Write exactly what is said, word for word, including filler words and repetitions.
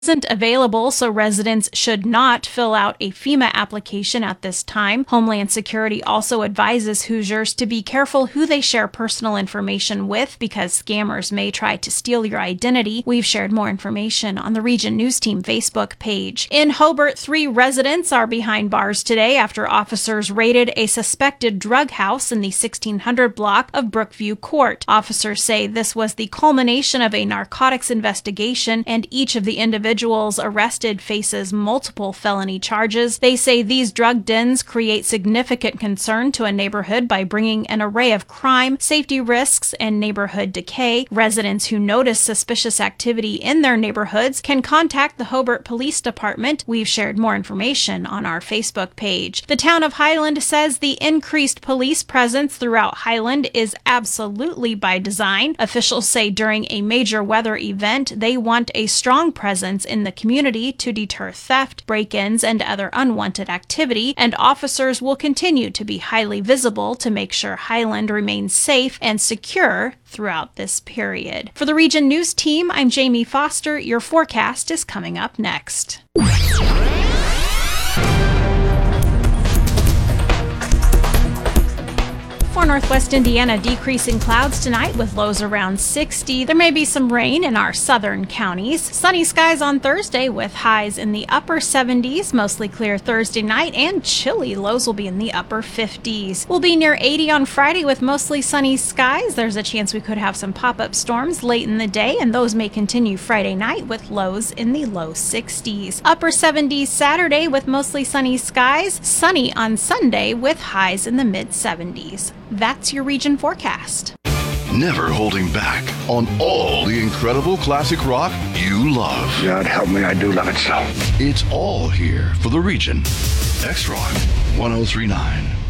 Isn't available, so residents should not fill out a FEMA application at this time. Homeland Security also advises Hoosiers to be careful who they share personal information with because scammers may try to steal your identity. We've shared more information on the Region News Team Facebook page. In Hobart, three residents are behind bars today after officers raided a suspected drug house in the sixteen hundred block of Brookview Court. Officers say this was the culmination of a narcotics investigation, and each of the individuals Individuals arrested faces multiple felony charges. They say these drug dens create significant concern to a neighborhood by bringing an array of crime, safety risks, and neighborhood decay. Residents who notice suspicious activity in their neighborhoods can contact the Hobart Police Department. We've shared more information on our Facebook page. The town of Highland says the increased police presence throughout Highland is absolutely by design. Officials say during a major weather event, they want a strong presence in the community to deter theft, break-ins, and other unwanted activity, and officers will continue to be highly visible to make sure Highland remains safe and secure throughout this period. For the Region News Team, I'm Jamie Foster. Your forecast is coming up next. For Northwest Indiana, decreasing clouds tonight with lows around sixty. There may be some rain in our southern counties. Sunny skies on Thursday with highs in the upper seventies, mostly clear Thursday night, and chilly lows will be in the upper fifties. We'll be near eighty on Friday with mostly sunny skies. There's a chance we could have some pop-up storms late in the day, and those may continue Friday night with lows in the low sixties. Upper seventies Saturday with mostly sunny skies. Sunny on Sunday with highs in the mid seventies. That's your region forecast. Never holding back on all the incredible classic rock you love. God help me, I do love it so. It's all here for the region. X-Rock one oh three point nine.